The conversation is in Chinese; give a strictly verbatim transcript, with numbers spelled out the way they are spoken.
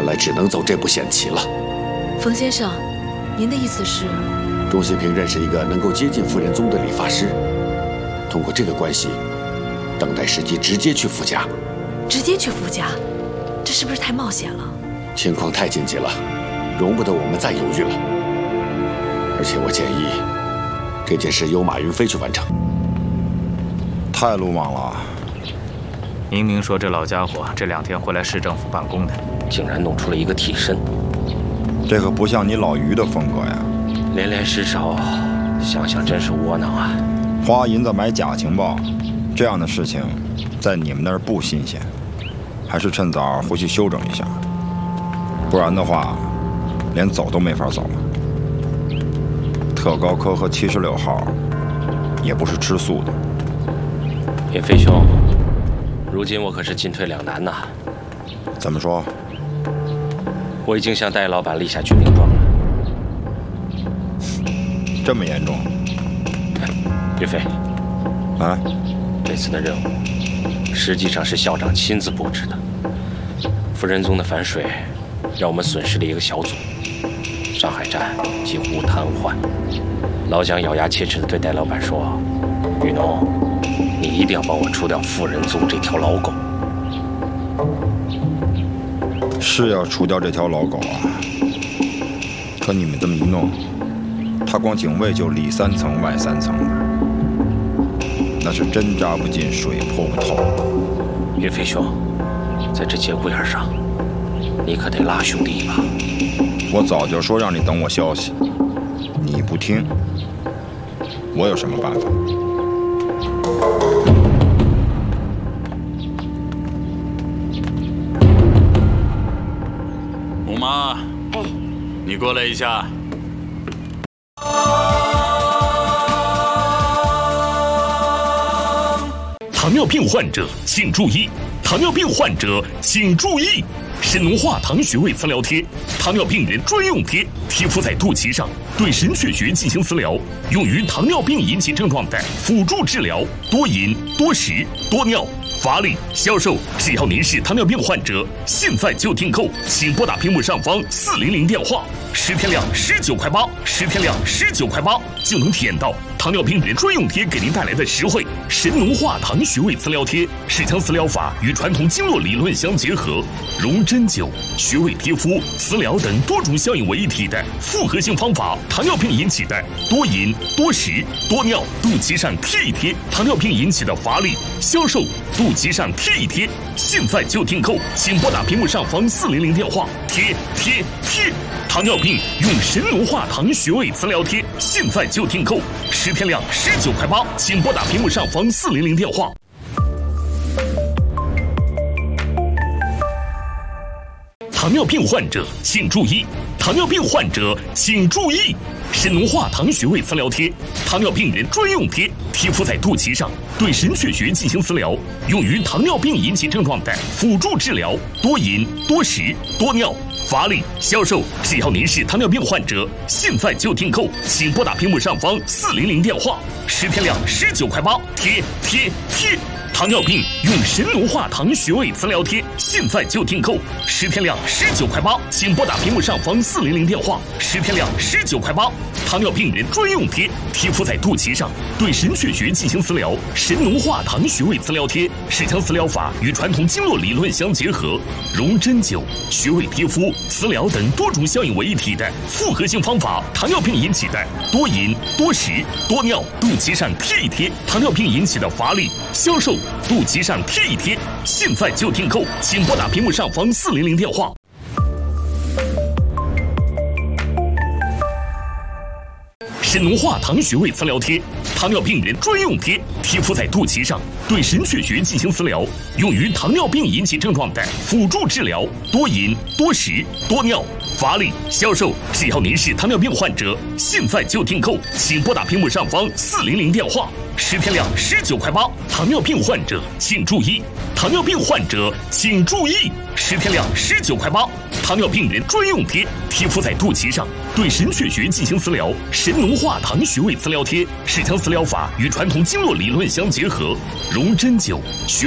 看来只能走这步险棋了。 冯先生，您的意思是？ 钟新平认识一个能够接近傅仁宗的理发师，通过这个关系，等待时机直接去傅家。 直接去傅家，这是不是太冒险了？ 情况太紧急了，容不得我们再犹豫了。而且我建议，这件事由马云飞去完成。 太鲁莽了。 明明说这老家伙这两天会来市政府办公的， 竟然弄出了一个替身。 这可不像你老于的风格呀。 连连失手，想想真是窝囊啊！ 花银子买假情报，这样的事情，在你们那儿不新鲜，还是趁早回去休整一下，不然的话，连走都没法走了。特高科和七十六号，也不是吃素的。 岳飞兄，如今我可是进退两难呐。 怎么说？ 我已经向戴老板立下军令状了。 这么严重？ 岳飞， 啊， 这次的任务实际上是校长亲自布置的。傅仁宗的反水，让我们损失了一个小组，上海站几乎瘫痪。老蒋咬牙切齿地对戴老板说：“雨农，你一定要帮我除掉傅仁宗这条老狗。” 是要除掉这条老狗啊！可你们这么一弄，他光警卫就里三层外三层的，那是针扎不进，水泼不透。 岳飞兄，在这节骨眼上，你可得拉兄弟一把。 我早就说让你等我消息，你不听，我有什么办法？ 母妈， 哎， 你过来一下。 糖尿病患者请注意！糖尿病患者请注意！神农化糖穴位磁疗贴，糖尿病人专用贴，贴敷在肚脐上，对神阙穴进行磁疗，用于糖尿病引起症状的辅助治疗。多饮、多食、多尿、乏力、消瘦，只要您是糖尿病患者，现在就订购，请拨打屏幕上方四零零电话，十天量十九块八，十天量十九块八就能体验到糖尿病人专用贴给您带来的实惠。神农化糖穴位磁疗贴是将磁疗法与传统经络理论相结合，融针灸、穴位贴敷、磁疗等多种效应为一体的复合性方法。糖尿病引起的多饮、多食、多尿，肚脐上贴一贴；糖尿病引起的乏力、消瘦，肚脐上贴一贴。现在就订购，请拨打屏幕上方四零零电话，贴贴贴。糖尿病用神农化糖穴位磁疗贴，现在就订购，十天量十九块八，请拨打屏幕上方四零零电话。糖尿病患者请注意！糖尿病患者请注意！神农化糖穴位磁疗贴，糖尿病人专用贴，贴敷在肚脐上，对神阙穴进行磁疗，用于糖尿病引起症状的辅助治疗。多饮、多食、多尿、乏力、消瘦，只要您是糖尿病患者，现在就订购，请拨打屏幕上方四零零电话，十天量十九块八，贴贴贴。糖尿病用神农化糖穴位磁疗贴，现在就订购，十天量十九块八，请拨打屏幕上方四零零电话，十天量十九块八。糖尿病人专用贴，贴敷在肚脐上，对神阙穴进行磁疗。神农化糖穴位磁疗贴是将磁疗法与传统经络理论相结合，融针灸、穴位贴敷、磁疗等多种效应为一体的复合性方法。糖尿病引起的多饮、多食、多尿，肚脐上贴一贴；糖尿病引起的乏力、消瘦，肚脐上贴一贴。现在就订购，请拨打屏幕上方四零零电话。神农化糖穴位磁疗贴，糖尿病人专用贴，贴敷在肚脐上，对神阙穴进行磁疗，用于糖尿病引起症状的辅助治疗。多饮、多食、多尿、乏力、消瘦，只要您是糖尿病患者，现在就订购，请拨打屏幕上方四零零电话，十天量十九块八。糖尿病患者请注意！糖尿病患者请注意！十天量十九块八。糖尿病人专用贴，贴敷在肚脐上，对神阙穴进行磁疗。神农化糖穴位磁疗贴是将磁疗法与传统经络理论相结合，融针灸、穴